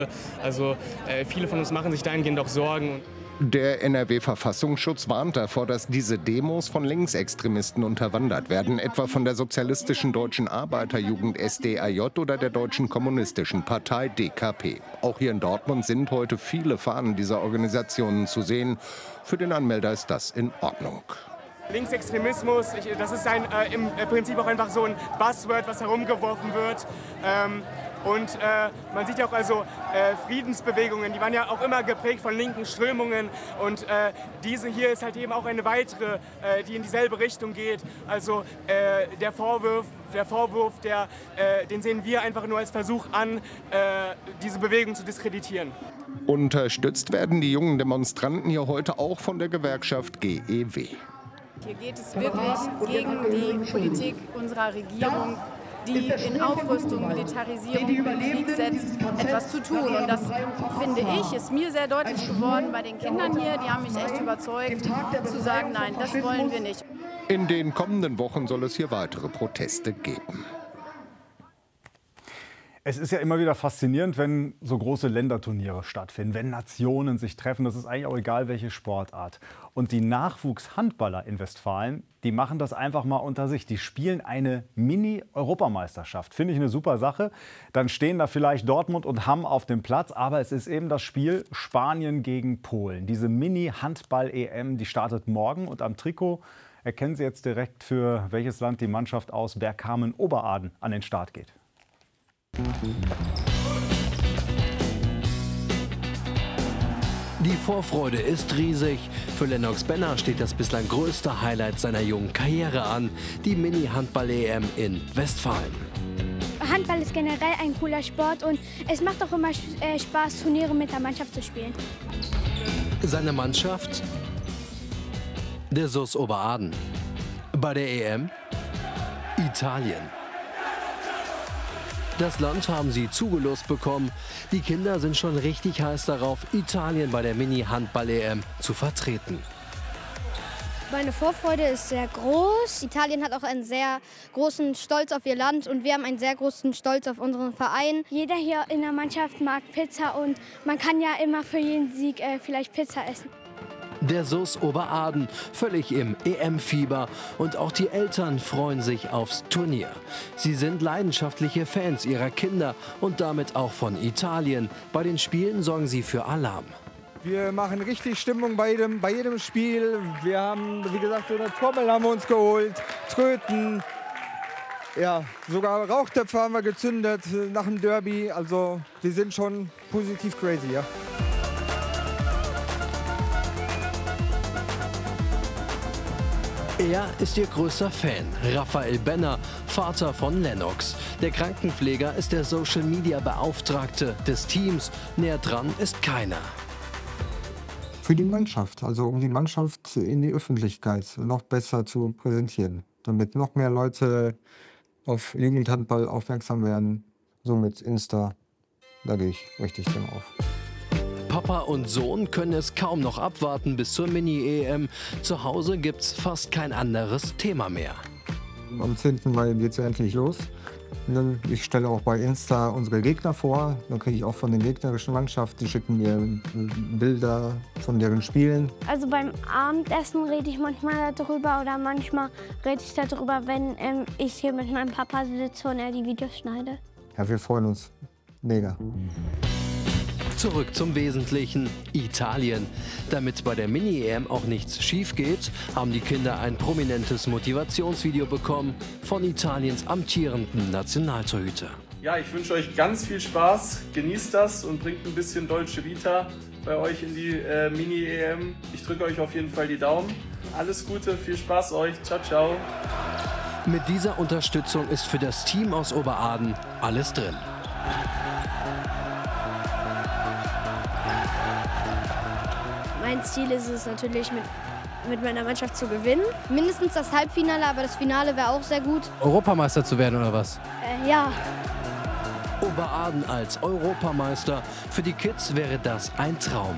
Also viele von uns machen sich dahingehend auch Sorgen. Der NRW-Verfassungsschutz warnt davor, dass diese Demos von Linksextremisten unterwandert werden, etwa von der Sozialistischen Deutschen Arbeiterjugend SDAJ oder der Deutschen Kommunistischen Partei DKP. Auch hier in Dortmund sind heute viele Fahnen dieser Organisationen zu sehen. Für den Anmelder ist das in Ordnung. Linksextremismus, das ist im Prinzip auch einfach so ein Buzzword, was herumgeworfen wird. Und man sieht ja auch Friedensbewegungen, die waren ja auch immer geprägt von linken Strömungen. Und diese hier ist halt eben auch eine weitere, die in dieselbe Richtung geht. Also der Vorwurf, den sehen wir einfach nur als Versuch an, diese Bewegung zu diskreditieren. Unterstützt werden die jungen Demonstranten hier heute auch von der Gewerkschaft GEW. Hier geht es wirklich gegen die Politik unserer Regierung, die in Aufrüstung, Militarisierung und Krieg setzt, etwas zu tun. Und das, finde ich, ist mir sehr deutlich geworden bei den Kindern hier. Die haben mich echt überzeugt, zu sagen, nein, das wollen wir nicht. In den kommenden Wochen soll es hier weitere Proteste geben. Es ist ja immer wieder faszinierend, wenn so große Länderturniere stattfinden, wenn Nationen sich treffen. Das ist eigentlich auch egal, welche Sportart. Und die Nachwuchshandballer in Westfalen, die machen das einfach mal unter sich. Die spielen eine Mini-Europameisterschaft. Finde ich eine super Sache. Dann stehen da vielleicht Dortmund und Hamm auf dem Platz. Aber es ist eben das Spiel Spanien gegen Polen. Diese Mini-Handball-EM, die startet morgen. Und am Trikot erkennen Sie jetzt direkt, für welches Land die Mannschaft aus Bergkamen-Oberaden an den Start geht. Die Vorfreude ist riesig. Für Lennox Benner steht das bislang größte Highlight seiner jungen Karriere an, die Mini-Handball-EM in Westfalen. Handball ist generell ein cooler Sport und es macht auch immer Spaß, Turniere mit der Mannschaft zu spielen. Seine Mannschaft? Der SuS Oberaden. Bei der EM? Italien. Das Land haben sie zugelost bekommen. Die Kinder sind schon richtig heiß darauf, Italien bei der Mini-Handball-EM zu vertreten. Meine Vorfreude ist sehr groß. Italien hat auch einen sehr großen Stolz auf ihr Land und wir haben einen sehr großen Stolz auf unseren Verein. Jeder hier in der Mannschaft mag Pizza und man kann ja immer für jeden Sieg vielleicht Pizza essen. Der SuS Oberaden völlig im EM-Fieber und auch die Eltern freuen sich aufs Turnier. Sie sind leidenschaftliche Fans ihrer Kinder und damit auch von Italien. Bei den Spielen sorgen sie für Alarm. Wir machen richtig Stimmung bei jedem Spiel. Wir haben, wie gesagt, so eine Trommel haben wir uns geholt, Tröten. Ja, sogar Rauchtöpfe haben wir gezündet nach dem Derby. Also wir sind schon positiv crazy, ja. Er ist ihr größter Fan, Raphael Benner, Vater von Lennox. Der Krankenpfleger ist der Social-Media-Beauftragte des Teams. Näher dran ist keiner. Für die Mannschaft, also um die Mannschaft in die Öffentlichkeit noch besser zu präsentieren, damit noch mehr Leute auf Jugendhandball aufmerksam werden. So mit Insta, da gehe ich richtig drin auf. Papa und Sohn können es kaum noch abwarten bis zur Mini-EM. Zu Hause gibt's fast kein anderes Thema mehr. Am 10. Mai geht es ja endlich los. Ich stelle auch bei Insta unsere Gegner vor. Dann kriege ich auch von den gegnerischen Mannschaften, die schicken mir Bilder von deren Spielen. Also beim Abendessen rede ich manchmal darüber oder manchmal rede ich darüber, wenn ich hier mit meinem Papa sitze und er die Videos schneidet. Ja, wir freuen uns mega. Zurück zum Wesentlichen, Italien. Damit bei der Mini-EM auch nichts schief geht, haben die Kinder ein prominentes Motivationsvideo bekommen von Italiens amtierenden Nationaltorhüter. Ja, ich wünsche euch ganz viel Spaß, genießt das und bringt ein bisschen Dolce Vita bei euch in die Mini-EM. Ich drücke euch auf jeden Fall die Daumen. Alles Gute, viel Spaß euch, ciao, ciao. Mit dieser Unterstützung ist für das Team aus Oberaden alles drin. Mein Ziel ist es natürlich, mit meiner Mannschaft zu gewinnen. Mindestens das Halbfinale, aber das Finale wäre auch sehr gut. Europameister zu werden oder was? Ja. Oberaden als Europameister. Für die Kids wäre das ein Traum.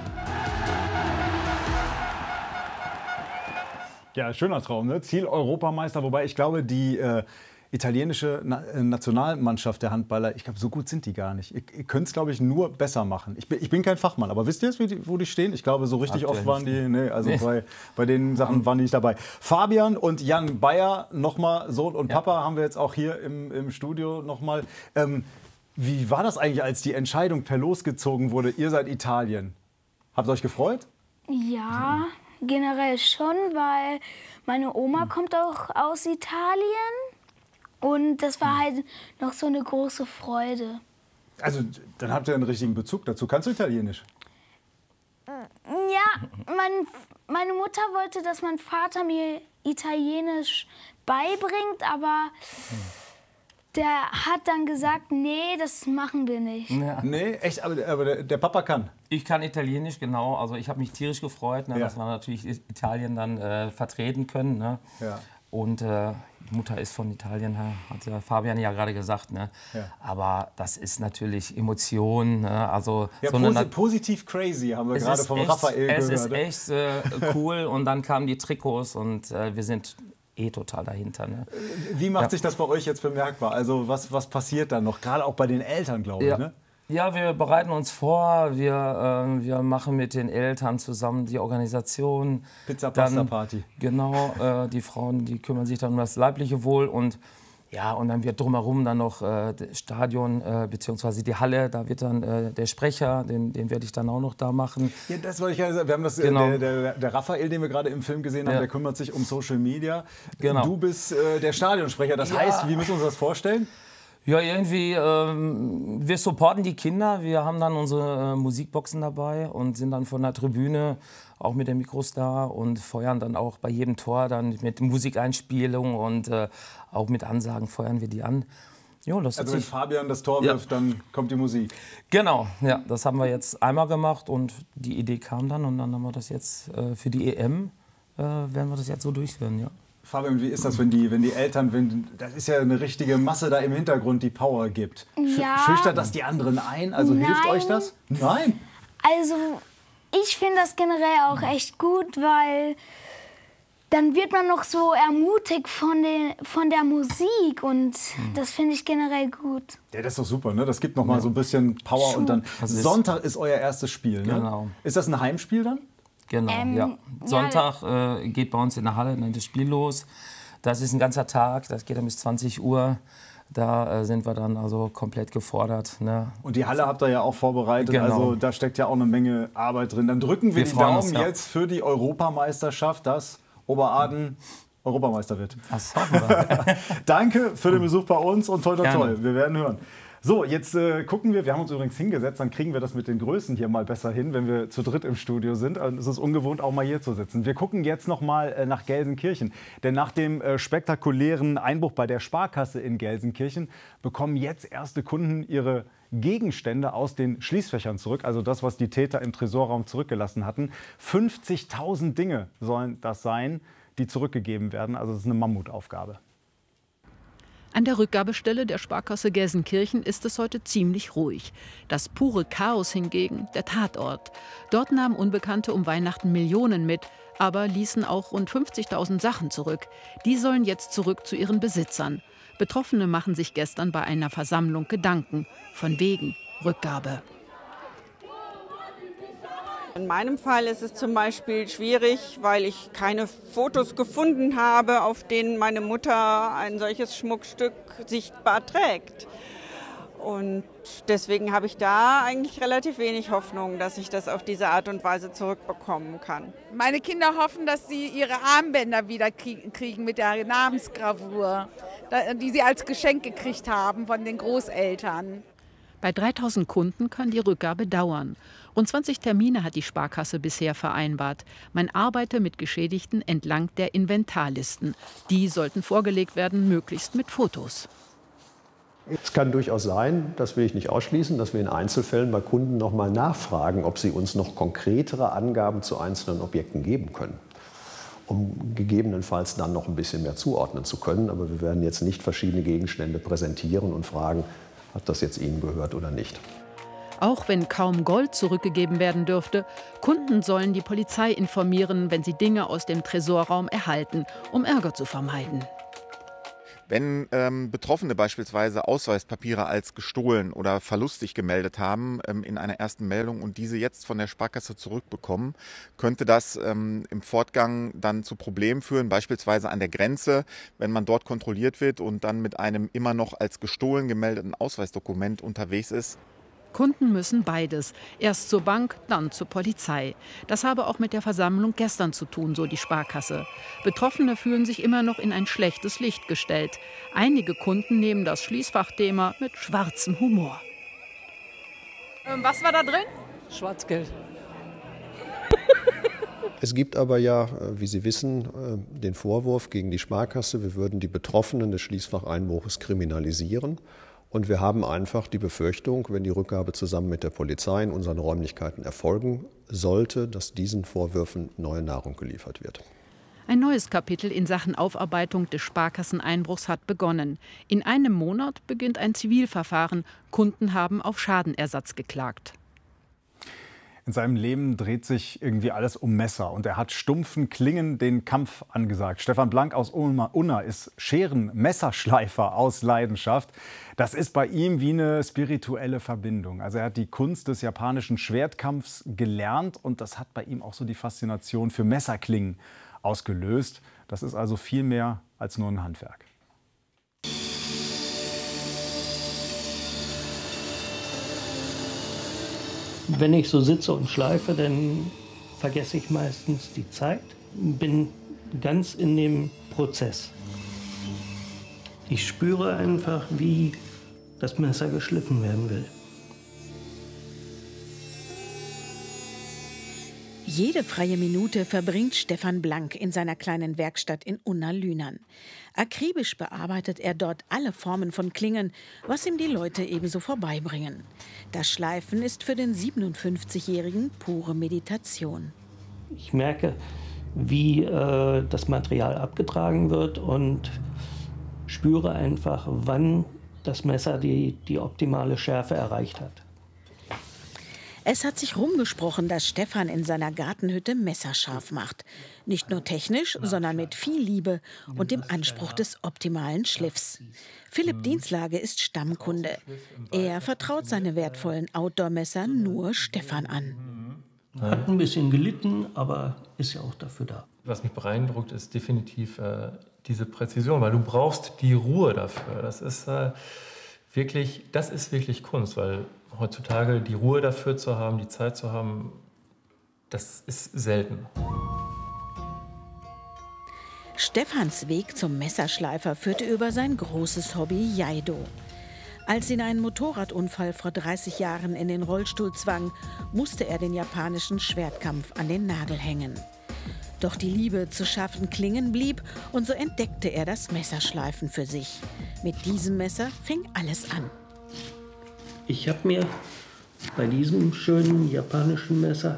Ja, schöner Traum, ne? Ziel Europameister, wobei ich glaube, die italienische Nationalmannschaft der Handballer, ich glaube, so gut sind die gar nicht. Ihr könnt es, glaube ich, nur besser machen. Ich bin kein Fachmann, aber wisst ihr jetzt, wo die stehen? Ich glaube, so richtig oft waren die, nee, also bei den Sachen waren die nicht dabei. Fabian und Jan Bayer, nochmal Sohn und Papa, haben wir jetzt auch hier im Studio nochmal. Wie war das eigentlich, als die Entscheidung per Los gezogen wurde, ihr seid Italien? Habt ihr euch gefreut? Ja, generell schon, weil meine Oma kommt auch aus Italien und das war halt noch so eine große Freude. Also, dann habt ihr einen richtigen Bezug dazu. Kannst du Italienisch? Ja, meine Mutter wollte, dass mein Vater mir Italienisch beibringt, aber der hat dann gesagt, nee, das machen wir nicht. Ja. Nee, echt? Aber der Papa kann? Ich kann Italienisch, genau. Also ich habe mich tierisch gefreut, ne, dass wir natürlich Italien dann vertreten können. Ne? Ja. Und die Mutter ist von Italien, hat ja Fabian ja gerade gesagt. Ne? Ja. Aber das ist natürlich Emotion. Ne? Also ja, so positiv crazy haben wir gerade vom Raphael gehört. Es ist echt cool. Und dann kamen die Trikots und wir sind total dahinter. Ne? Wie macht sich das bei euch jetzt bemerkbar? Also was passiert da noch? Gerade auch bei den Eltern, glaube ich. Ne? Ja, wir bereiten uns vor. Wir machen mit den Eltern zusammen die Organisation. Pizza-Pasta-Party. Genau, die Frauen, die kümmern sich dann um das leibliche Wohl. Und dann wird drumherum dann noch das Stadion bzw. die Halle, da wird dann der Sprecher, den werde ich dann auch noch da machen. Ja, das wollte ich ja sagen. Wir haben das, der Raphael, den wir gerade im Film gesehen haben, der kümmert sich um Social Media. Genau. Du bist der Stadionsprecher. Das heißt, wie müssen wir uns das vorstellen? Ja, irgendwie, wir supporten die Kinder. Wir haben dann unsere Musikboxen dabei und sind dann von der Tribüne auch mit den Mikros da und feuern dann auch bei jedem Tor dann mit Musikeinspielung und auch mit Ansagen feuern wir die an. Jo, das also wenn Fabian das Tor wirft, dann kommt die Musik. Genau, ja, das haben wir jetzt einmal gemacht und die Idee kam dann und dann haben wir das jetzt für die EM, werden wir das jetzt so durchführen, ja. Fabian, wie ist das, wenn die Eltern, das ist ja eine richtige Masse da im Hintergrund, die Power gibt. Schüchtert das die anderen ein? Also hilft euch das? Nein. Also ich finde das generell auch echt gut, weil dann wird man noch so ermutigt von der Musik und das finde ich generell gut. Ja, das ist doch super, ne? Das gibt noch mal so ein bisschen Power und dann Sonntag ist euer erstes Spiel, ne? Genau. Ist das ein Heimspiel dann? Genau, ja. Sonntag geht bei uns in der Halle dann das Spiel los. Das ist ein ganzer Tag, das geht dann bis 20 Uhr. Da sind wir dann also komplett gefordert. Ne? Und die Halle habt ihr ja auch vorbereitet, genau. Also da steckt ja auch eine Menge Arbeit drin. Dann drücken wir die Daumen jetzt für die Europameisterschaft, dass Oberaden Europameister wird. Das hoffen wir. Danke für den Besuch bei uns und toi toi toi, wir werden hören. So, jetzt gucken wir haben uns übrigens hingesetzt, dann kriegen wir das mit den Größen hier mal besser hin, wenn wir zu dritt im Studio sind. Also es ist ungewohnt, auch mal hier zu sitzen. Wir gucken jetzt noch mal nach Gelsenkirchen. Denn nach dem spektakulären Einbruch bei der Sparkasse in Gelsenkirchen bekommen jetzt erste Kunden ihre Gegenstände aus den Schließfächern zurück. Also das, was die Täter im Tresorraum zurückgelassen hatten. 50.000 Dinge sollen das sein, die zurückgegeben werden. Also das ist eine Mammutaufgabe. An der Rückgabestelle der Sparkasse Gelsenkirchen ist es heute ziemlich ruhig. Das pure Chaos hingegen der Tatort. Dort nahmen Unbekannte um Weihnachten Millionen mit, aber ließen auch rund 50.000 Sachen zurück. Die sollen jetzt zurück zu ihren Besitzern. Betroffene machen sich gestern bei einer Versammlung Gedanken. Von wegen Rückgabe. In meinem Fall ist es zum Beispiel schwierig, weil ich keine Fotos gefunden habe, auf denen meine Mutter ein solches Schmuckstück sichtbar trägt. Und deswegen habe ich da eigentlich relativ wenig Hoffnung, dass ich das auf diese Art und Weise zurückbekommen kann. Meine Kinder hoffen, dass sie ihre Armbänder wieder kriegen mit der Namensgravur, die sie als Geschenk gekriegt haben von den Großeltern. Bei 3.000 Kunden kann die Rückgabe dauern. Rund 20 Termine hat die Sparkasse bisher vereinbart. Man arbeite mit Geschädigten entlang der Inventarlisten. Die sollten vorgelegt werden, möglichst mit Fotos. Es kann durchaus sein, das will ich nicht ausschließen, dass wir in Einzelfällen bei Kunden noch mal nachfragen, ob sie uns noch konkretere Angaben zu einzelnen Objekten geben können, um gegebenenfalls dann noch ein bisschen mehr zuordnen zu können. Aber wir werden jetzt nicht verschiedene Gegenstände präsentieren und fragen, hat das jetzt Ihnen gehört oder nicht. Auch wenn kaum Gold zurückgegeben werden dürfte, Kunden sollen die Polizei informieren, wenn sie Dinge aus dem Tresorraum erhalten, um Ärger zu vermeiden. Wenn Betroffene beispielsweise Ausweispapiere als gestohlen oder verlustig gemeldet haben in einer ersten Meldung und diese jetzt von der Sparkasse zurückbekommen, könnte das im Fortgang dann zu Problemen führen, beispielsweise an der Grenze, wenn man dort kontrolliert wird und dann mit einem immer noch als gestohlen gemeldeten Ausweisdokument unterwegs ist. Kunden müssen beides. Erst zur Bank, dann zur Polizei. Das habe auch mit der Versammlung gestern zu tun, so die Sparkasse. Betroffene fühlen sich immer noch in ein schlechtes Licht gestellt. Einige Kunden nehmen das Schließfachthema mit schwarzem Humor. Was war da drin? Schwarzgeld. Es gibt aber ja, wie Sie wissen, den Vorwurf gegen die Sparkasse, wir würden die Betroffenen des Schließfacheinbruches kriminalisieren. Und wir haben einfach die Befürchtung, wenn die Rückgabe zusammen mit der Polizei in unseren Räumlichkeiten erfolgen sollte, dass diesen Vorwürfen neue Nahrung geliefert wird. Ein neues Kapitel in Sachen Aufarbeitung des Sparkasseneinbruchs hat begonnen. In einem Monat beginnt ein Zivilverfahren. Kunden haben auf Schadenersatz geklagt. In seinem Leben dreht sich irgendwie alles um Messer und er hat stumpfen Klingen den Kampf angesagt. Stefan Blank aus Unna ist Scheren-Messerschleifer aus Leidenschaft. Das ist bei ihm wie eine spirituelle Verbindung. Also er hat die Kunst des japanischen Schwertkampfs gelernt und das hat bei ihm auch so die Faszination für Messerklingen ausgelöst. Das ist also viel mehr als nur ein Handwerk. Wenn ich so sitze und schleife, dann vergesse ich meistens die Zeit, bin ganz in dem Prozess. Ich spüre einfach, wie das Messer geschliffen werden will. Jede freie Minute verbringt Stefan Blank in seiner kleinen Werkstatt in Unna-Lünern. Akribisch bearbeitet er dort alle Formen von Klingen, was ihm die Leute ebenso vorbeibringen. Das Schleifen ist für den 57-Jährigen pure Meditation. Ich merke, wie das Material abgetragen wird und spüre einfach, wann das Messer die optimale Schärfe erreicht hat. Es hat sich rumgesprochen, dass Stefan in seiner Gartenhütte messerscharf macht. Nicht nur technisch, sondern mit viel Liebe und dem Anspruch des optimalen Schliffs. Philipp Dienslage ist Stammkunde. Er vertraut seine wertvollen Outdoor-Messer nur Stefan an. Hat ein bisschen gelitten, aber ist ja auch dafür da. Was mich beeindruckt, ist definitiv diese Präzision, weil du brauchst die Ruhe dafür. Das ist wirklich Kunst, weil heutzutage die Ruhe dafür zu haben, die Zeit zu haben, das ist selten. Stefans Weg zum Messerschleifer führte über sein großes Hobby Jaido. Als ihn ein Motorradunfall vor 30 Jahren in den Rollstuhl zwang, musste er den japanischen Schwertkampf an den Nagel hängen. Doch die Liebe zu scharfen Klingen blieb und so entdeckte er das Messerschleifen für sich. Mit diesem Messer fing alles an. Ich habe mir bei diesem schönen japanischen Messer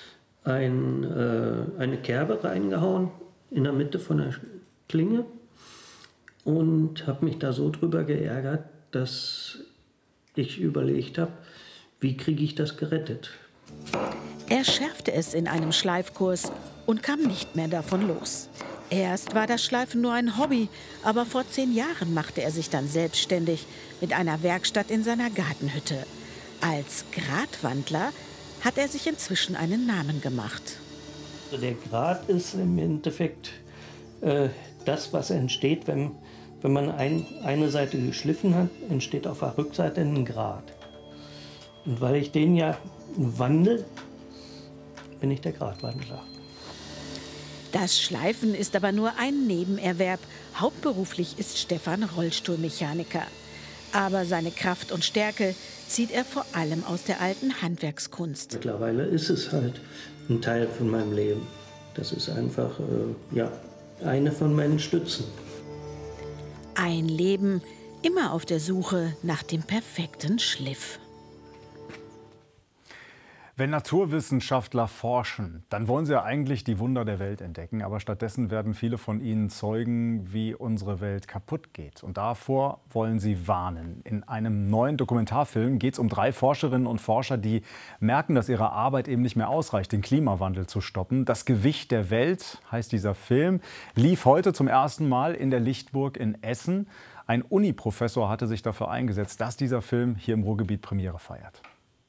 eine Kerbe reingehauen in der Mitte von der Klinge und habe mich da so drüber geärgert, dass ich überlegt habe, wie kriege ich das gerettet. Er schärfte es in einem Schleifkurs und kam nicht mehr davon los. Erst war das Schleifen nur ein Hobby, aber vor 10 Jahren machte er sich dann selbstständig mit einer Werkstatt in seiner Gartenhütte. Als Gratwandler hat er sich inzwischen einen Namen gemacht. Der Grat ist im Endeffekt das, was entsteht, wenn man eine Seite geschliffen hat, entsteht auf der Rückseite ein Grat. Und weil ich den ja wandle, bin ich der Gratwandler. Das Schleifen ist aber nur ein Nebenerwerb. Hauptberuflich ist Stefan Rollstuhlmechaniker. Aber seine Kraft und Stärke zieht er vor allem aus der alten Handwerkskunst. Mittlerweile ist es halt ein Teil von meinem Leben. Das ist einfach eine von meinen Stützen. Ein Leben immer auf der Suche nach dem perfekten Schliff. Wenn Naturwissenschaftler forschen, dann wollen sie ja eigentlich die Wunder der Welt entdecken. Aber stattdessen werden viele von ihnen Zeugen, wie unsere Welt kaputt geht. Und davor wollen sie warnen. In einem neuen Dokumentarfilm geht es um 3 Forscherinnen und Forscher, die merken, dass ihre Arbeit eben nicht mehr ausreicht, den Klimawandel zu stoppen. Das Gewicht der Welt heißt dieser Film, lief heute zum ersten Mal in der Lichtburg in Essen. Ein Uni-Professor hatte sich dafür eingesetzt, dass dieser Film hier im Ruhrgebiet Premiere feiert.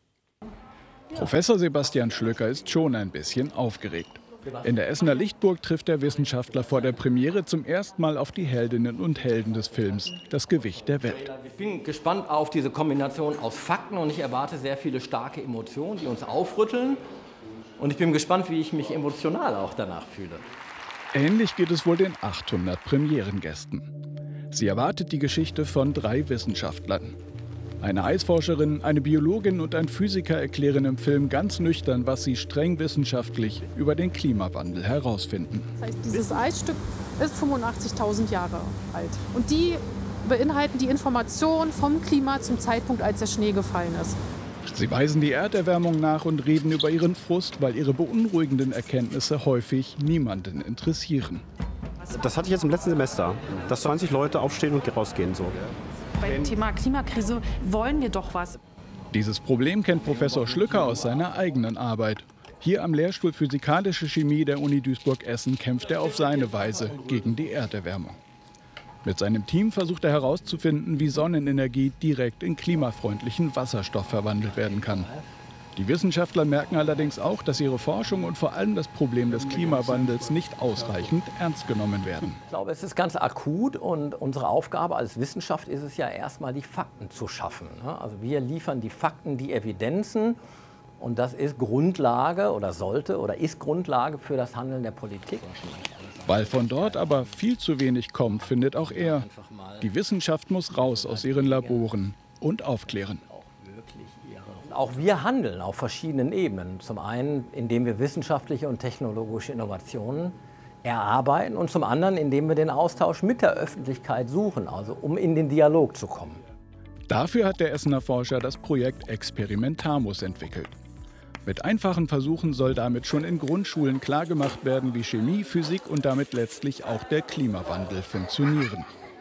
Professor Sebastian Schlöcker ist schon ein bisschen aufgeregt. In der Essener Lichtburg trifft der Wissenschaftler vor der Premiere zum ersten Mal auf die Heldinnen und Helden des Films, das Gewicht der Welt. Ich bin gespannt auf diese Kombination aus Fakten und ich erwarte sehr viele starke Emotionen, die uns aufrütteln. Und ich bin gespannt, wie ich mich emotional auch danach fühle. Ähnlich geht es wohl den 800 Premierengästen. Sie erwartet die Geschichte von 3 Wissenschaftlern. Eine Eisforscherin, eine Biologin und ein Physiker erklären im Film ganz nüchtern, was sie streng wissenschaftlich über den Klimawandel herausfinden. Das heißt, dieses Eisstück ist 85.000 Jahre alt. Und die beinhalten die Information vom Klima zum Zeitpunkt, als der Schnee gefallen ist. Sie weisen die Erderwärmung nach und reden über ihren Frust, weil ihre beunruhigenden Erkenntnisse häufig niemanden interessieren. Das hatte ich jetzt im letzten Semester, dass 20 Leute aufstehen und rausgehen. So. Beim Thema Klimakrise wollen wir doch was. Dieses Problem kennt Professor Schlöcker aus seiner eigenen Arbeit. Hier am Lehrstuhl Physikalische Chemie der Uni Duisburg-Essen kämpft er auf seine Weise gegen die Erderwärmung. Mit seinem Team versucht er herauszufinden, wie Sonnenenergie direkt in klimafreundlichen Wasserstoff verwandelt werden kann. Die Wissenschaftler merken allerdings auch, dass ihre Forschung und vor allem das Problem des Klimawandels nicht ausreichend ernst genommen werden. Ich glaube, es ist ganz akut und unsere Aufgabe als Wissenschaft ist es ja erstmal, die Fakten zu schaffen. Also wir liefern die Fakten, die Evidenzen und das ist Grundlage oder sollte oder ist Grundlage für das Handeln der Politik. Weil von dort aber viel zu wenig kommt, findet auch er, die Wissenschaft muss raus aus ihren Laboren und aufklären. Auch wir handeln auf verschiedenen Ebenen. Zum einen, indem wir wissenschaftliche und technologische Innovationen erarbeiten und zum anderen, indem wir den Austausch mit der Öffentlichkeit suchen, also um in den Dialog zu kommen. Dafür hat der Essener Forscher das Projekt Experimentamus entwickelt. Mit einfachen Versuchen soll damit schon in Grundschulen klargemacht werden, wie Chemie, Physik und damit letztlich auch der Klimawandel funktionieren.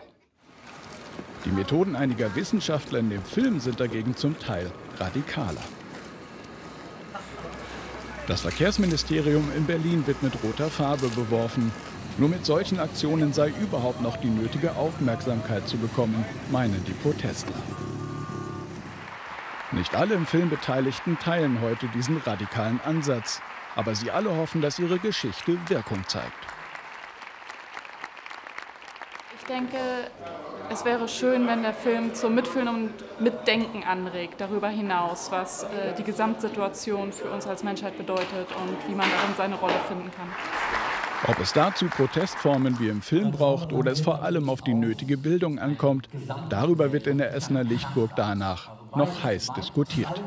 Die Methoden einiger Wissenschaftler in dem Film sind dagegen zum Teil radikaler. Das Verkehrsministerium in Berlin wird mit roter Farbe beworfen. Nur mit solchen Aktionen sei überhaupt noch die nötige Aufmerksamkeit zu bekommen, meinen die Protestler. Nicht alle im Film Beteiligten teilen heute diesen radikalen Ansatz. Aber sie alle hoffen, dass ihre Geschichte Wirkung zeigt. Ich denke, es wäre schön, wenn der Film zum Mitfühlen und Mitdenken anregt, darüber hinaus, was die Gesamtsituation für uns als Menschheit bedeutet und wie man darin seine Rolle finden kann. Ob es dazu Protestformen wie im Film braucht oder es vor allem auf die nötige Bildung ankommt, darüber wird in der Essener Lichtburg danach noch heiß diskutiert.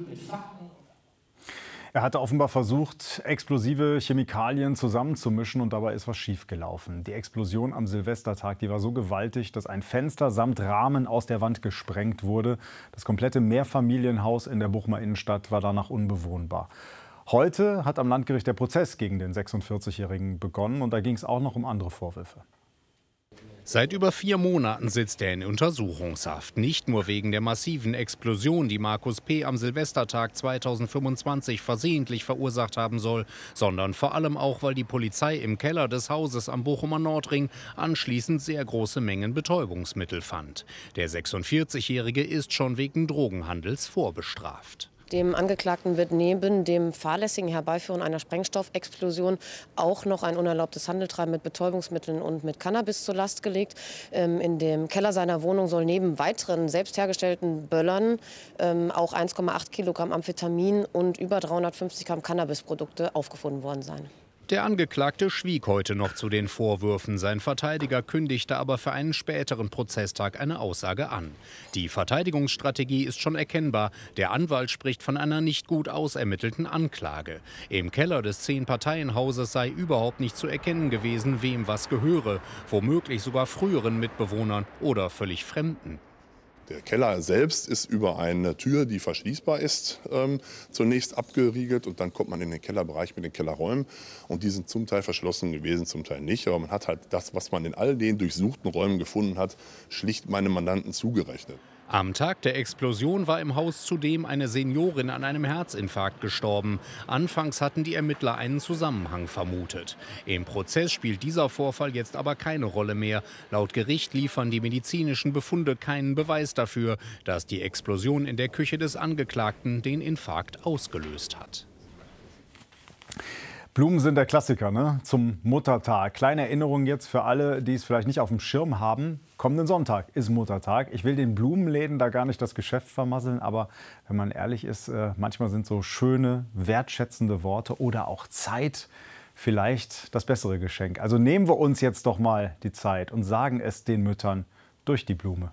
Er hatte offenbar versucht, explosive Chemikalien zusammenzumischen und dabei ist was schiefgelaufen. Die Explosion am Silvestertag, die war so gewaltig, dass ein Fenster samt Rahmen aus der Wand gesprengt wurde. Das komplette Mehrfamilienhaus in der Bochumer Innenstadt war danach unbewohnbar. Heute hat am Landgericht der Prozess gegen den 46-Jährigen begonnen und da ging es auch noch um andere Vorwürfe. Seit über 4 Monaten sitzt er in Untersuchungshaft. Nicht nur wegen der massiven Explosion, die Markus P. am Silvestertag 2025 versehentlich verursacht haben soll, sondern vor allem auch, weil die Polizei im Keller des Hauses am Bochumer Nordring anschließend sehr große Mengen Betäubungsmittel fand. Der 46-Jährige ist schon wegen Drogenhandels vorbestraft. Dem Angeklagten wird neben dem fahrlässigen Herbeiführen einer Sprengstoffexplosion auch noch ein unerlaubtes Handeltreiben mit Betäubungsmitteln und mit Cannabis zur Last gelegt. In dem Keller seiner Wohnung soll neben weiteren selbst hergestellten Böllern auch 1,8 Kilogramm Amphetamin und über 350 Gramm Cannabisprodukte aufgefunden worden sein. Der Angeklagte schwieg heute noch zu den Vorwürfen. Sein Verteidiger kündigte aber für einen späteren Prozesstag eine Aussage an. Die Verteidigungsstrategie ist schon erkennbar. Der Anwalt spricht von einer nicht gut ausermittelten Anklage. Im Keller des 10-Parteien-Hauses sei überhaupt nicht zu erkennen gewesen, wem was gehöre. Womöglich sogar früheren Mitbewohnern oder völlig Fremden. Der Keller selbst ist über eine Tür, die verschließbar ist, zunächst abgeriegelt. Und dann kommt man in den Kellerbereich mit den Kellerräumen. Und die sind zum Teil verschlossen gewesen, zum Teil nicht. Aber man hat halt das, was man in all den durchsuchten Räumen gefunden hat, schlicht meinem Mandanten zugerechnet. Am Tag der Explosion war im Haus zudem eine Seniorin an einem Herzinfarkt gestorben. Anfangs hatten die Ermittler einen Zusammenhang vermutet. Im Prozess spielt dieser Vorfall jetzt aber keine Rolle mehr. Laut Gericht liefern die medizinischen Befunde keinen Beweis dafür, dass die Explosion in der Küche des Angeklagten den Infarkt ausgelöst hat. Blumen sind der Klassiker, ne? Zum Muttertag. Kleine Erinnerung jetzt für alle, die es vielleicht nicht auf dem Schirm haben. Kommenden Sonntag ist Muttertag. Ich will den Blumenläden da gar nicht das Geschäft vermasseln, aber wenn man ehrlich ist, manchmal sind so schöne, wertschätzende Worte oder auch Zeit vielleicht das bessere Geschenk. Also nehmen wir uns jetzt doch mal die Zeit und sagen es den Müttern durch die Blume.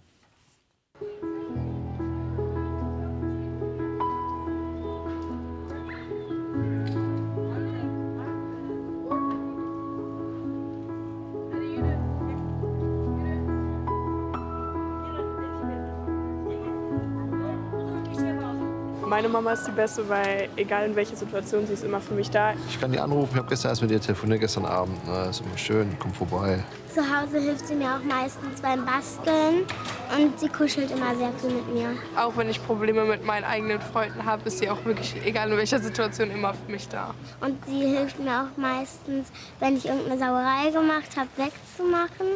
Meine Mama ist die Beste, weil egal in welcher Situation, sie ist immer für mich da. Ich kann die anrufen, ich habe gestern erst mit ihr telefoniert, gestern Abend. Na, ist immer schön, kommt vorbei. Zu Hause hilft sie mir auch meistens beim Basteln und sie kuschelt immer sehr viel mit mir. Auch wenn ich Probleme mit meinen eigenen Freunden habe, ist sie auch wirklich, egal in welcher Situation, immer für mich da. Und sie hilft mir auch meistens, wenn ich irgendeine Sauerei gemacht habe, wegzumachen.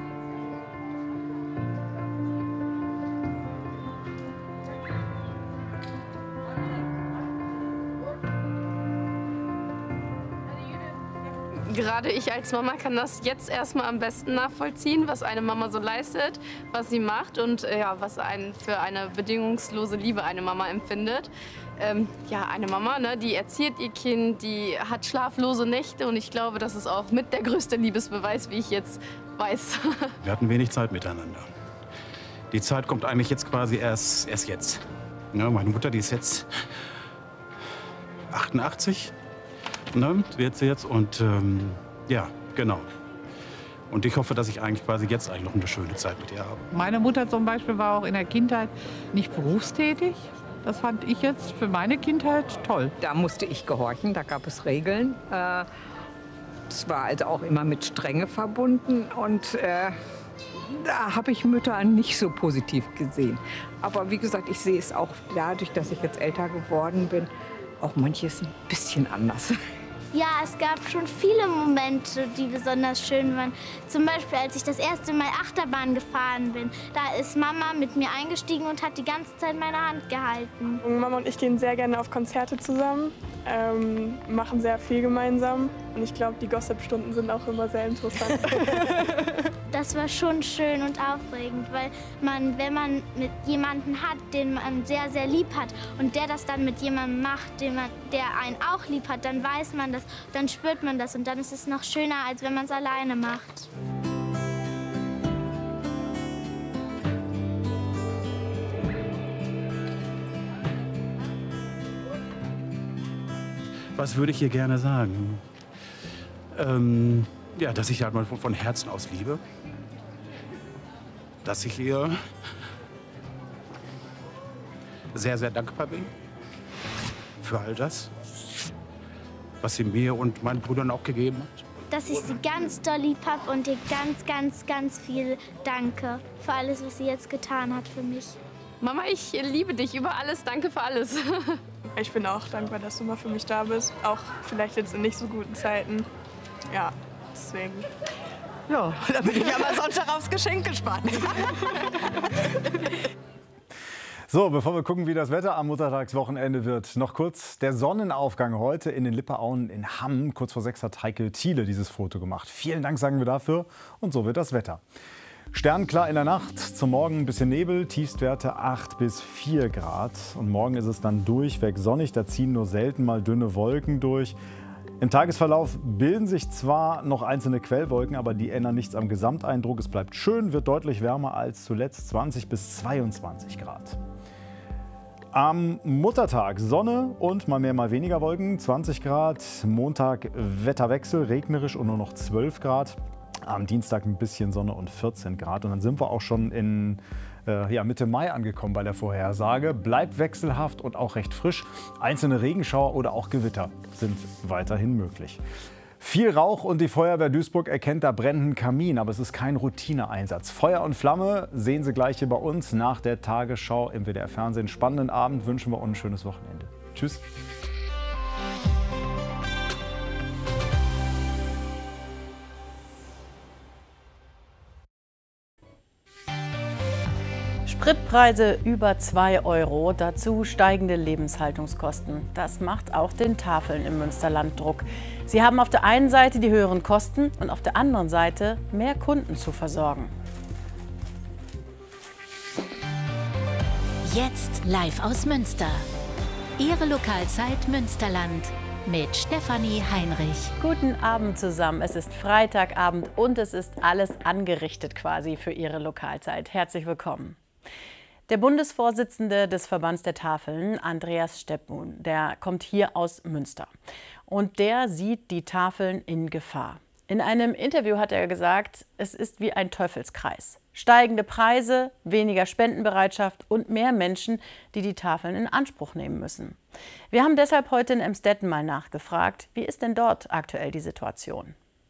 Gerade ich als Mama kann das jetzt erstmal am besten nachvollziehen, was eine Mama so leistet, was sie macht und ja, was für eine bedingungslose Liebe eine Mama empfindet. Ja, eine Mama, ne, die erzieht ihr Kind, die hat schlaflose Nächte und ich glaube, das ist auch mit der größte Liebesbeweis, wie ich jetzt weiß. Wir hatten wenig Zeit miteinander. Die Zeit kommt eigentlich jetzt quasi erst jetzt. Ja, meine Mutter, die ist jetzt 88. Ne, wird sie jetzt und ja, genau. Und ich hoffe, dass ich eigentlich quasi jetzt noch eine schöne Zeit mit ihr habe. Meine Mutter zum Beispiel war auch in der Kindheit nicht berufstätig. Das fand ich jetzt für meine Kindheit toll. Da musste ich gehorchen, da gab es Regeln. Es war also auch immer mit Strenge verbunden und da habe ich Mütter nicht so positiv gesehen. Aber wie gesagt, ich sehe es auch dadurch, dass ich jetzt älter geworden bin, auch manches ein bisschen anders. Ja, es gab schon viele Momente, die besonders schön waren. Zum Beispiel, als ich das erste Mal Achterbahn gefahren bin. Da ist Mama mit mir eingestiegen und hat die ganze Zeit meine Hand gehalten. Mama und ich gehen sehr gerne auf Konzerte zusammen, machen sehr viel gemeinsam. Und ich glaube, die Gossip-Stunden sind auch immer sehr interessant. Das war schon schön und aufregend, weil wenn man mit jemandem hat, den man sehr, sehr lieb hat und der das dann mit jemandem macht, der einen auch lieb hat, dann weiß man das, dann spürt man das und dann ist es noch schöner, als wenn man es alleine macht. Was würde ich ihr gerne sagen? Ja, dass ich halt mal von Herzen aus liebe. Dass ich ihr sehr, sehr dankbar bin für all das, was sie mir und meinen Brüdern auch gegeben hat. Dass ich sie ganz doll lieb habe und ihr ganz, ganz, ganz viel danke für alles, was sie jetzt getan hat für mich. Mama, ich liebe dich über alles, danke für alles. Ich bin auch dankbar, dass du mal für mich da bist, auch vielleicht jetzt in nicht so guten Zeiten. Ja, deswegen. Ja, da bin ich aber Sonntag aufs Geschenk gespannt. So, bevor wir gucken, wie das Wetter am Muttertagswochenende wird, noch kurz der Sonnenaufgang heute in den Lipperauen in Hamm. Kurz vor 6 hat Heike Thiele dieses Foto gemacht. Vielen Dank sagen wir dafür und so wird das Wetter. Sternklar in der Nacht, zum Morgen ein bisschen Nebel, Tiefstwerte 8 bis 4 Grad. Und morgen ist es dann durchweg sonnig, da ziehen nur selten mal dünne Wolken durch. Im Tagesverlauf bilden sich zwar noch einzelne Quellwolken, aber die ändern nichts am Gesamteindruck. Es bleibt schön, wird deutlich wärmer als zuletzt, 20 bis 22 Grad. Am Muttertag Sonne und mal mehr, mal weniger Wolken, 20 Grad. Montag Wetterwechsel, regnerisch und nur noch 12 Grad. Am Dienstag ein bisschen Sonne und 14 Grad. Und dann sind wir auch schon in Mitte Mai angekommen bei der Vorhersage. Bleibt wechselhaft und auch recht frisch. Einzelne Regenschauer oder auch Gewitter sind weiterhin möglich. Viel Rauch und die Feuerwehr Duisburg erkennt da brennenden Kamin, aber es ist kein Routineeinsatz. Feuer und Flamme sehen Sie gleich hier bei uns nach der Tagesschau im WDR-Fernsehen. Spannenden Abend wünschen wir und ein schönes Wochenende. Tschüss. Spritpreise über 2 €, dazu steigende Lebenshaltungskosten. Das macht auch den Tafeln im Münsterland Druck. Sie haben auf der einen Seite die höheren Kosten und auf der anderen Seite mehr Kunden zu versorgen. Jetzt live aus Münster. Ihre Lokalzeit Münsterland mit Stefanie Heinrich. Guten Abend zusammen. Es ist Freitagabend und es ist alles angerichtet quasi für Ihre Lokalzeit. Herzlich willkommen. Der Bundesvorsitzende des Verbands der Tafeln, Andreas Steppun, der kommt hier aus Münster. Und der sieht die Tafeln in Gefahr. In einem Interview hat er gesagt, es ist wie ein Teufelskreis. Steigende Preise, weniger Spendenbereitschaft und mehr Menschen, die die Tafeln in Anspruch nehmen müssen. Wir haben deshalb heute in Emstetten mal nachgefragt, wie ist denn dort aktuell die Situation?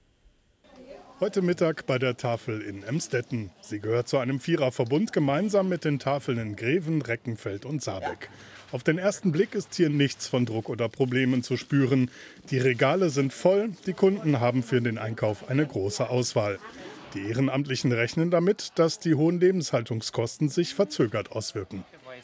Heute Mittag bei der Tafel in Emstetten. Sie gehört zu einem Viererverbund gemeinsam mit den Tafeln in Greven, Reckenfeld und Saarbeck. Auf den ersten Blick ist hier nichts von Druck oder Problemen zu spüren. Die Regale sind voll, die Kunden haben für den Einkauf eine große Auswahl. Die Ehrenamtlichen rechnen damit, dass die hohen Lebenshaltungskosten sich verzögert auswirken.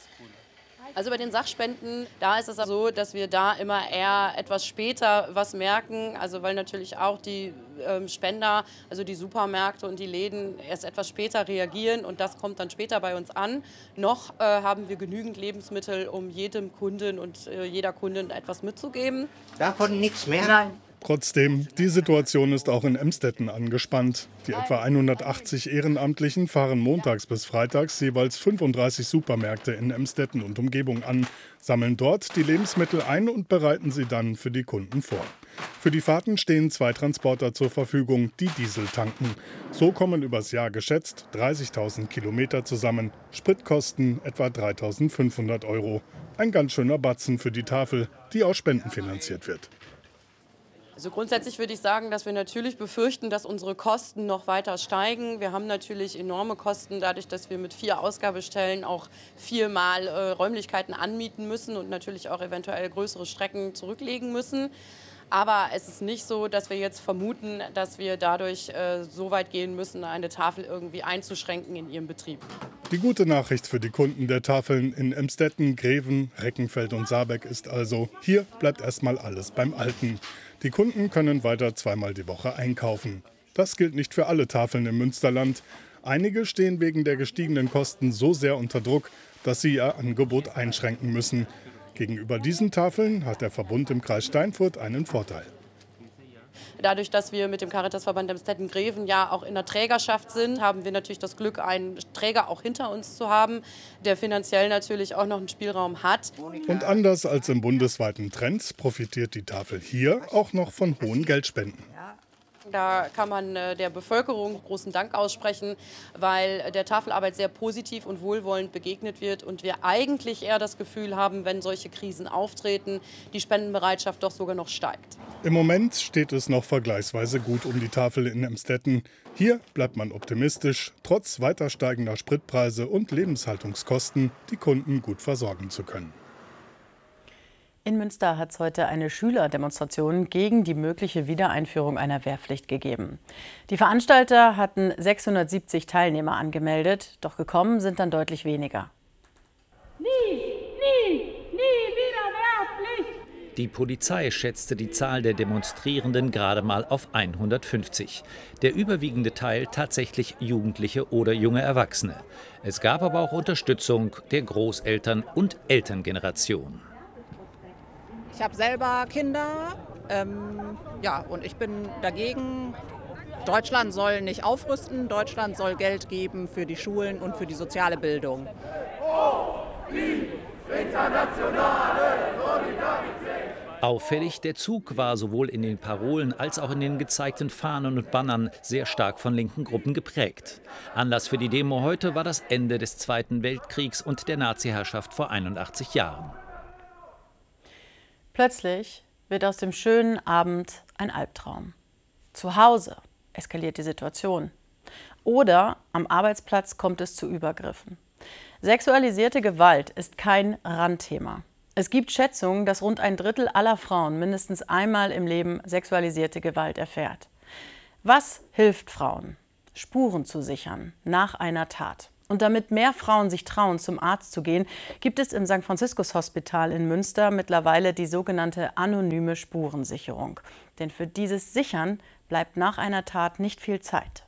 Also bei den Sachspenden, da ist es so, dass wir da immer eher etwas später was merken. Also weil natürlich auch die Spender, also die Supermärkte und die Läden erst etwas später reagieren und das kommt dann später bei uns an. Noch haben wir genügend Lebensmittel, um jedem Kunden und jeder Kundin etwas mitzugeben. Davon nichts mehr? Nein. Trotzdem, die Situation ist auch in Emstetten angespannt. Die etwa 180 Ehrenamtlichen fahren montags bis freitags jeweils 35 Supermärkte in Emstetten und Umgebung an, sammeln dort die Lebensmittel ein und bereiten sie dann für die Kunden vor. Für die Fahrten stehen 2 Transporter zur Verfügung, die Diesel tanken. So kommen übers Jahr geschätzt 30.000 Kilometer zusammen, Spritkosten etwa 3.500 €. Ein ganz schöner Batzen für die Tafel, die aus Spenden finanziert wird. Also grundsätzlich würde ich sagen, dass wir natürlich befürchten, dass unsere Kosten noch weiter steigen. Wir haben natürlich enorme Kosten dadurch, dass wir mit 4 Ausgabestellen auch 4-mal Räumlichkeiten anmieten müssen und natürlich auch eventuell größere Strecken zurücklegen müssen. Aber es ist nicht so, dass wir jetzt vermuten, dass wir dadurch so weit gehen müssen, eine Tafel irgendwie einzuschränken in ihrem Betrieb. Die gute Nachricht für die Kunden der Tafeln in Emstetten, Greven, Reckenfeld und Saarbeck ist also, hier bleibt erstmal alles beim Alten. Die Kunden können weiter 2-mal die Woche einkaufen. Das gilt nicht für alle Tafeln im Münsterland. Einige stehen wegen der gestiegenen Kosten so sehr unter Druck, dass sie ihr Angebot einschränken müssen. Gegenüber diesen Tafeln hat der Verbund im Kreis Steinfurt einen Vorteil. Dadurch, dass wir mit dem Caritasverband Emstetten-Greven ja auch in der Trägerschaft sind, haben wir natürlich das Glück, einen Träger auch hinter uns zu haben, der finanziell natürlich auch noch einen Spielraum hat. Und anders als im bundesweiten Trend profitiert die Tafel hier auch noch von hohen Geldspenden. Da kann man der Bevölkerung großen Dank aussprechen, weil der Tafelarbeit sehr positiv und wohlwollend begegnet wird und wir eigentlich eher das Gefühl haben, wenn solche Krisen auftreten, die Spendenbereitschaft doch sogar noch steigt. Im Moment steht es noch vergleichsweise gut um die Tafel in Emstetten. Hier bleibt man optimistisch, trotz weiter steigender Spritpreise und Lebenshaltungskosten die Kunden gut versorgen zu können. In Münster hat es heute eine Schülerdemonstration gegen die mögliche Wiedereinführung einer Wehrpflicht gegeben. Die Veranstalter hatten 670 Teilnehmer angemeldet, doch gekommen sind dann deutlich weniger. Nie wieder Wehrpflicht! Die Polizei schätzte die Zahl der Demonstrierenden gerade mal auf 150. Der überwiegende Teil tatsächlich Jugendliche oder junge Erwachsene. Es gab aber auch Unterstützung der Großeltern- und Elterngeneration. Ich habe selber Kinder, und ich bin dagegen. Deutschland soll nicht aufrüsten, Deutschland soll Geld geben für die Schulen und für die soziale Bildung. Oh, die internationale Solidarität! Auffällig, der Zug war sowohl in den Parolen als auch in den gezeigten Fahnen und Bannern sehr stark von linken Gruppen geprägt. Anlass für die Demo heute war das Ende des Zweiten Weltkriegs und der Nazi-Herrschaft vor 81 Jahren. Plötzlich wird aus dem schönen Abend ein Albtraum. Zu Hause eskaliert die Situation. Oder am Arbeitsplatz kommt es zu Übergriffen. Sexualisierte Gewalt ist kein Randthema. Es gibt Schätzungen, dass rund 1/3 aller Frauen mindestens einmal im Leben sexualisierte Gewalt erfährt. Was hilft Frauen? Spuren zu sichern nach einer Tat. Und damit mehr Frauen sich trauen, zum Arzt zu gehen, gibt es im St. Franziskus Hospital in Münster mittlerweile die sogenannte anonyme Spurensicherung. Denn für dieses Sichern bleibt nach einer Tat nicht viel Zeit.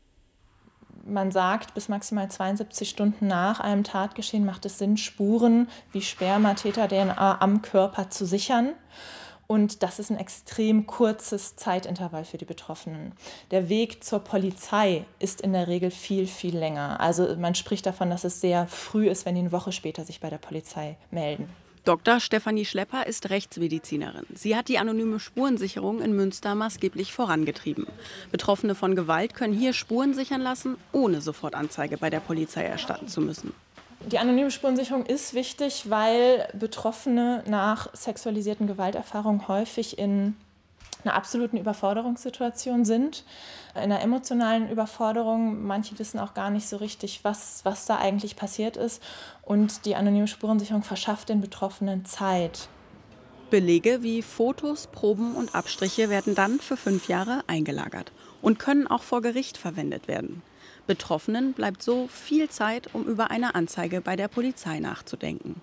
Man sagt, bis maximal 72 Stunden nach einem Tatgeschehen macht es Sinn, Spuren wie Sperma, Täter-DNA am Körper zu sichern. Und das ist ein extrem kurzes Zeitintervall für die Betroffenen. Der Weg zur Polizei ist in der Regel viel, viel länger. Also man spricht davon, dass es sehr früh ist, wenn die eine Woche später sich bei der Polizei melden. Dr. Stefanie Schlepper ist Rechtsmedizinerin. Sie hat die anonyme Spurensicherung in Münster maßgeblich vorangetrieben. Betroffene von Gewalt können hier Spuren sichern lassen, ohne sofort Anzeige bei der Polizei erstatten zu müssen. Die anonyme Spurensicherung ist wichtig, weil Betroffene nach sexualisierten Gewalterfahrungen häufig in einer absoluten Überforderungssituation sind, in einer emotionalen Überforderung. Manche wissen auch gar nicht so richtig, was da eigentlich passiert ist. Und die anonyme Spurensicherung verschafft den Betroffenen Zeit. Belege wie Fotos, Proben und Abstriche werden dann für 5 Jahre eingelagert und können auch vor Gericht verwendet werden. Betroffenen bleibt so viel Zeit, um über eine Anzeige bei der Polizei nachzudenken.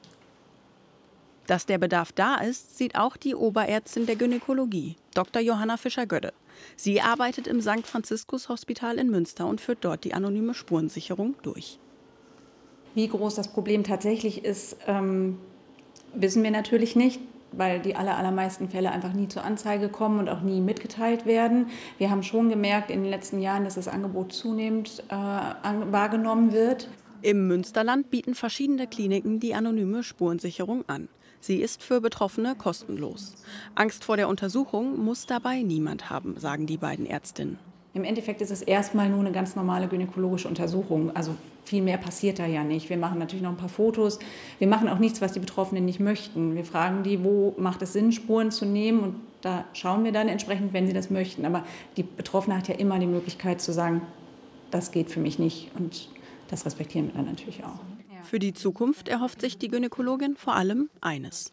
Dass der Bedarf da ist, sieht auch die Oberärztin der Gynäkologie, Dr. Johanna Fischer-Gödde. Sie arbeitet im St. Franziskus Hospital in Münster und führt dort die anonyme Spurensicherung durch. Wie groß das Problem tatsächlich ist, wissen wir natürlich nicht, weil die allermeisten Fälle einfach nie zur Anzeige kommen und auch nie mitgeteilt werden. Wir haben schon gemerkt in den letzten Jahren, dass das Angebot zunehmend wahrgenommen wird. Im Münsterland bieten verschiedene Kliniken die anonyme Spurensicherung an. Sie ist für Betroffene kostenlos. Angst vor der Untersuchung muss dabei niemand haben, sagen die beiden Ärztinnen. Im Endeffekt ist es erstmal nur eine ganz normale gynäkologische Untersuchung. Also viel mehr passiert da ja nicht. Wir machen natürlich noch ein paar Fotos. Wir machen auch nichts, was die Betroffenen nicht möchten. Wir fragen die, wo macht es Sinn, Spuren zu nehmen. Und da schauen wir dann entsprechend, wenn sie das möchten. Aber die Betroffene hat ja immer die Möglichkeit zu sagen, das geht für mich nicht. Und das respektieren wir dann natürlich auch. Für die Zukunft erhofft sich die Gynäkologin vor allem eines.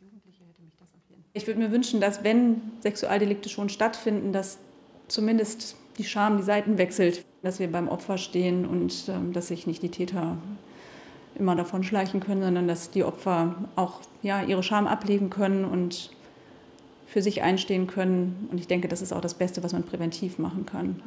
Ich würde mir wünschen, dass wenn Sexualdelikte schon stattfinden, dass zumindest die Scham die Seiten wechselt. Dass wir beim Opfer stehen und dass sich nicht die Täter immer davon schleichen können, sondern dass die Opfer auch ihre Scham ablegen können und für sich einstehen können. Und ich denke, das ist auch das Beste, was man präventiv machen kann.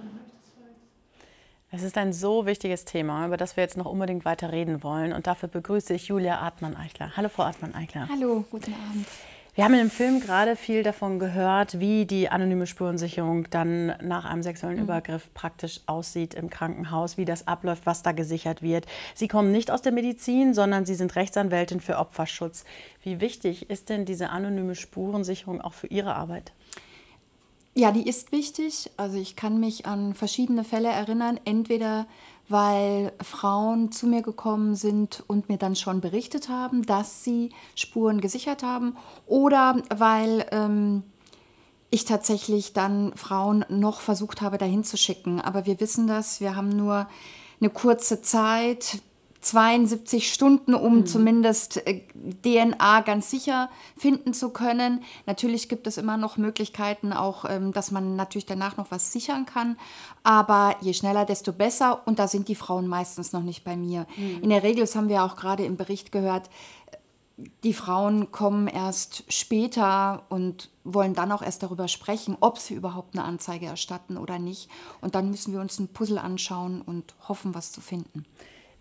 Es ist ein so wichtiges Thema, über das wir jetzt noch unbedingt weiter reden wollen. Und dafür begrüße ich Julia Artmann-Eichler. Hallo, Frau Artmann-Eichler. Hallo, guten Abend. Wir haben im Film gerade viel davon gehört, wie die anonyme Spurensicherung dann nach einem sexuellen Übergriff praktisch aussieht im Krankenhaus, wie das abläuft, was da gesichert wird. Sie kommen nicht aus der Medizin, sondern Sie sind Rechtsanwältin für Opferschutz. Wie wichtig ist denn diese anonyme Spurensicherung auch für Ihre Arbeit? Ja, die ist wichtig. Also ich kann mich an verschiedene Fälle erinnern, entweder weil Frauen zu mir gekommen sind und mir dann schon berichtet haben, dass sie Spuren gesichert haben, oder weil ich tatsächlich dann Frauen noch versucht habe, dahin zu schicken. Aber wir wissen das, wir haben nur eine kurze Zeit, 72 Stunden, um zumindest DNA ganz sicher finden zu können. Natürlich gibt es immer noch Möglichkeiten, auch, dass man natürlich danach noch was sichern kann. Aber je schneller, desto besser. Und da sind die Frauen meistens noch nicht bei mir. In der Regel, das haben wir auch gerade im Bericht gehört, die Frauen kommen erst später und wollen dann auch erst darüber sprechen, ob sie überhaupt eine Anzeige erstatten oder nicht. Und dann müssen wir uns ein Puzzle anschauen und hoffen, was zu finden.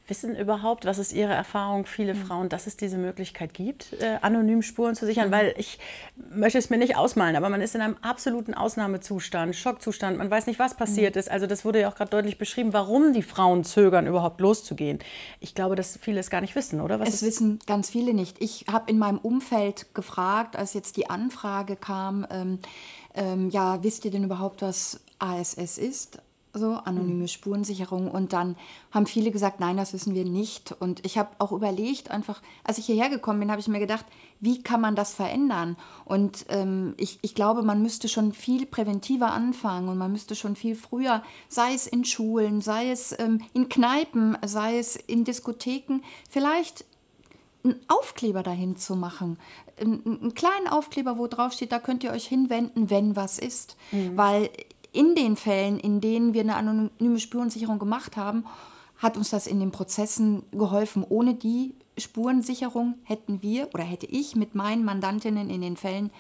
Wissen überhaupt, was ist Ihre Erfahrung, viele Frauen, dass es diese Möglichkeit gibt, anonym Spuren zu sichern? Weil ich möchte es mir nicht ausmalen, aber man ist in einem absoluten Ausnahmezustand, Schockzustand. Man weiß nicht, was passiert ist. Also das wurde ja auch gerade deutlich beschrieben, warum die Frauen zögern, überhaupt loszugehen. Ich glaube, dass viele es gar nicht wissen, oder? Es wissen ganz viele nicht. Ich habe in meinem Umfeld gefragt, als jetzt die Anfrage kam, ja, wisst ihr denn überhaupt, was ASS ist? So, anonyme Spurensicherung. Und dann haben viele gesagt, nein, das wissen wir nicht. Und ich habe auch überlegt, einfach, als ich hierher gekommen bin, habe ich mir gedacht, wie kann man das verändern? Und ich glaube, man müsste schon viel präventiver anfangen und man müsste schon viel früher, sei es in Schulen, sei es in Kneipen, sei es in Diskotheken, vielleicht einen Aufkleber dahin zu machen. Einen kleinen Aufkleber, wo drauf steht, da könnt ihr euch hinwenden, wenn was ist. Weil in den Fällen, in denen wir eine anonyme Spurensicherung gemacht haben, hat uns das in den Prozessen geholfen. Ohne die Spurensicherung hätte ich mit meinen Mandantinnen in den Fällen